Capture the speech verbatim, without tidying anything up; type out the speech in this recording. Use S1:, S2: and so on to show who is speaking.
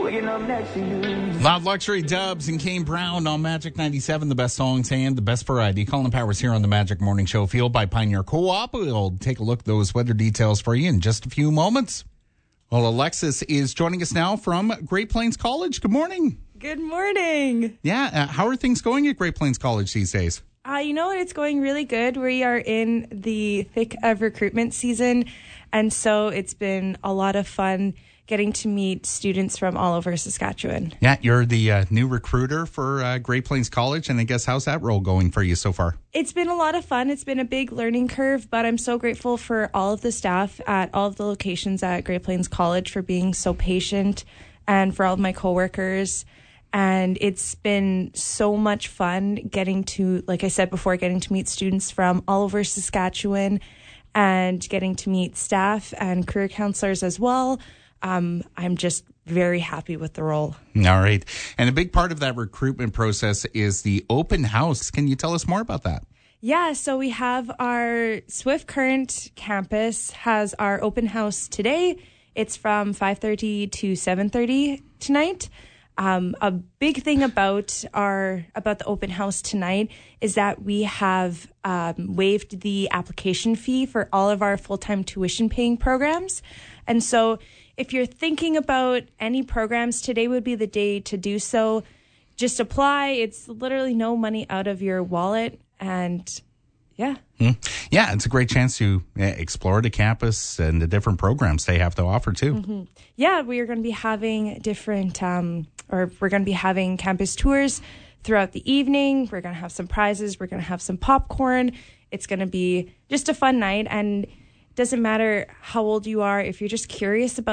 S1: waking up next to you.
S2: Loud Luxury Dubs and Kane Brown on Magic ninety-seven, the best songs and the best variety. Colin Powers here on the Magic Morning Show, fueled by Pioneer Co-op. We'll take a look at those weather details for you in just a few moments. Well, Alexis is joining us now from Great Plains College. Good morning.
S3: Good morning.
S2: Yeah, uh, how are things going at Great Plains College these days?
S3: Uh, you know what? It's going really good. We are in the thick of recruitment season, and so it's been a lot of fun getting to meet students from all over Saskatchewan.
S2: Yeah, you're the uh, new recruiter for uh, Great Plains College, and I guess how's that role going for you so far?
S3: It's been a lot of fun. It's been a big learning curve, but I'm so grateful for all of the staff at all of the locations at Great Plains College for being so patient, and for all of my coworkers. And it's been so much fun getting to, like I said before, getting to meet students from all over Saskatchewan and getting to meet staff and career counselors as well. Um, I'm just very happy with the role.
S2: All right. And a big part of that recruitment process is the open house. Can you tell us more about that?
S3: Yeah, so we have our Swift Current campus has our open house today. It's from five thirty to seven thirty tonight. Um, a big thing about our about the open house tonight is that we have um, waived the application fee for all of our full-time tuition paying programs. And so if you're thinking about any programs, today would be the day to do so. Just apply. It's literally no money out of your wallet. And yeah.
S2: Mm. Yeah, it's a great chance to uh, explore the campus and the different programs they have to offer too.
S3: Mm-hmm. Yeah, we are going to be having different, um, or we're going to be having campus tours throughout the evening. We're going to have some prizes. We're going to have some popcorn. It's going to be just a fun night. And it doesn't matter how old you are. If you're just curious about